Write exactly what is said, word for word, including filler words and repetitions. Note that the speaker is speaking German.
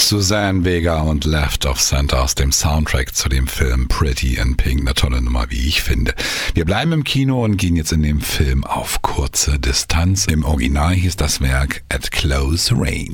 Suzanne Vega und Left of Center aus dem Soundtrack zu dem Film Pretty in Pink. Eine tolle Nummer, wie ich finde. Wir bleiben im Kino und gehen jetzt in dem Film auf kurze Distanz. Im Original hieß das Werk At Close Range.